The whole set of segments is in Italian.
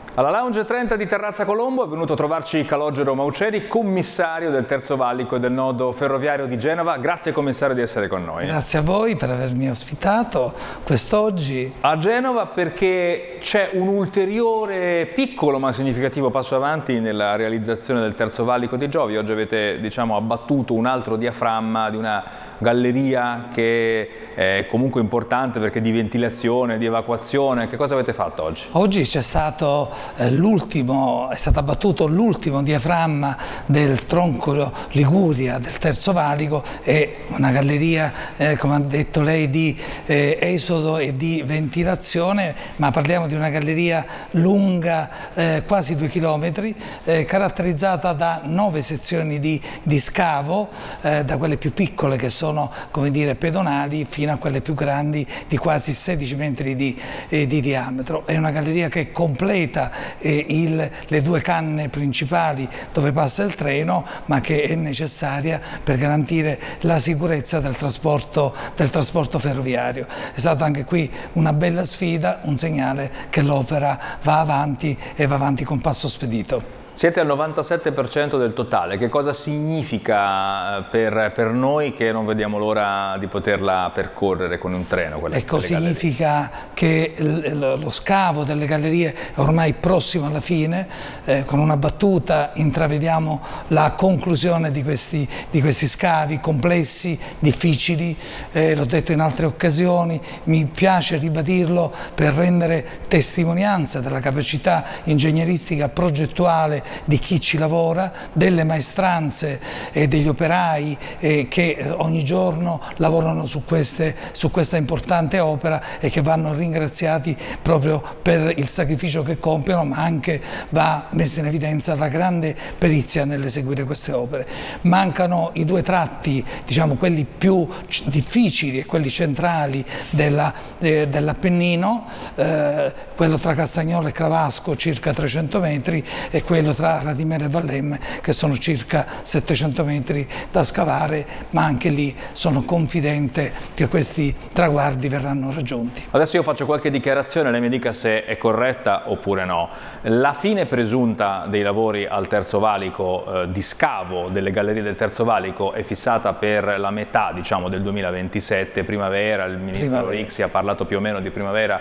Alla Lounge 30 di Terrazza Colombo è venuto a trovarci Calogero Mauceri, commissario del Terzo Valico e del nodo ferroviario di Genova. Grazie commissario di essere con noi. Grazie a voi per avermi ospitato quest'oggi. A Genova perché c'è un ulteriore piccolo ma significativo passo avanti nella realizzazione del Terzo Valico di Giovi. Oggi avete, abbattuto un altro diaframma di una galleria che è comunque importante perché di ventilazione, di evacuazione. Che cosa avete fatto oggi? Oggi c'è stato è stato abbattuto l'ultimo diaframma del tronco Liguria del Terzo Valico. È una galleria, come ha detto lei, di esodo e di ventilazione, ma parliamo di una galleria lunga quasi 2 chilometri, caratterizzata da 9 sezioni di scavo, da quelle più piccole che sono pedonali fino a quelle più grandi di quasi 16 metri di diametro. È una galleria che completa le 2 canne principali dove passa il treno, ma che è necessaria per garantire la sicurezza del trasporto ferroviario. È stata anche qui una bella sfida, un segnale che l'opera va avanti e va avanti con passo spedito. Siete al 97% del totale. Che cosa significa per noi che non vediamo l'ora di poterla percorrere con un treno? Ecco, significa che lo scavo delle gallerie è ormai prossimo alla fine. Con una battuta intravediamo la conclusione di questi scavi complessi, difficili. L'ho detto in altre occasioni, mi piace ribadirlo per rendere testimonianza della capacità ingegneristica progettuale di chi ci lavora, delle maestranze e degli operai che ogni giorno lavorano su questa importante opera e che vanno ringraziati proprio per il sacrificio che compiono, ma anche va messa in evidenza la grande perizia nell'eseguire queste opere. Mancano i 2 tratti, quelli più difficili e quelli centrali dell'Appennino, quello tra Castagnola e Cravasco circa 300 metri e quello tra Radimere e Vallemme che sono circa 700 metri da scavare, ma anche lì sono confidente che questi traguardi verranno raggiunti. Adesso io faccio qualche dichiarazione, lei mi dica se è corretta oppure no. La fine presunta dei lavori al Terzo Valico, di scavo delle gallerie del Terzo Valico, è fissata per la metà del 2027, primavera. Il ministro Rixi ha parlato più o meno di primavera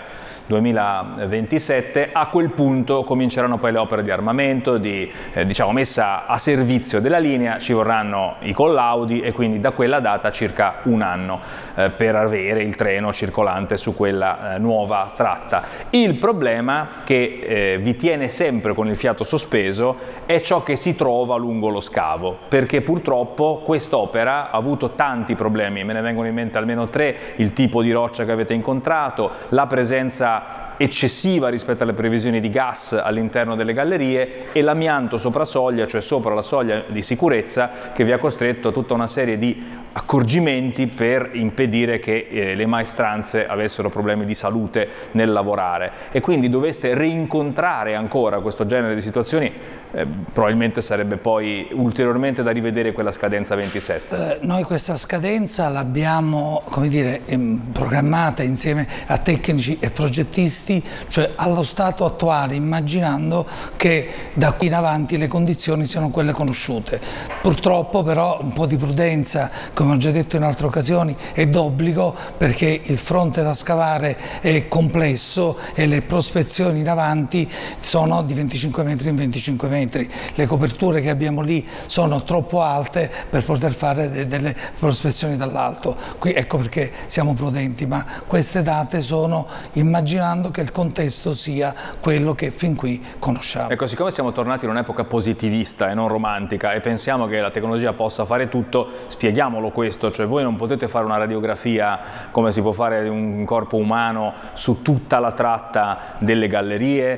2027. A quel punto cominceranno poi le opere di armamento, di messa a servizio della linea. Ci vorranno i collaudi e quindi da quella data circa un anno per avere il treno circolante su quella nuova tratta. Il problema che vi tiene sempre con il fiato sospeso è ciò che si trova lungo lo scavo, perché purtroppo quest'opera ha avuto tanti problemi. Me ne vengono in mente almeno 3: il tipo di roccia che avete incontrato, la presenza eccessiva rispetto alle previsioni di gas all'interno delle gallerie e l'amianto sopra soglia, cioè sopra la soglia di sicurezza, che vi ha costretto a tutta una serie di accorgimenti per impedire che le maestranze avessero problemi di salute nel lavorare, e quindi doveste rincontrare ancora questo genere di situazioni. Probabilmente sarebbe poi ulteriormente da rivedere quella scadenza 27. Noi questa scadenza l'abbiamo programmata insieme a tecnici e progettisti, cioè allo stato attuale, immaginando che da qui in avanti le condizioni siano quelle conosciute. Purtroppo però un po' di prudenza, come ho già detto in altre occasioni, è d'obbligo, perché il fronte da scavare è complesso e le prospezioni in avanti sono di 25 metri in 25 metri. Le coperture che abbiamo lì sono troppo alte per poter fare delle prospezioni dall'alto. Qui ecco perché siamo prudenti, ma queste date sono immaginando che il contesto sia quello che fin qui conosciamo. Ecco, siccome siamo tornati in un'epoca positivista e non romantica e pensiamo che la tecnologia possa fare tutto, spieghiamolo questo, cioè voi non potete fare una radiografia come si può fare di un corpo umano su tutta la tratta delle gallerie,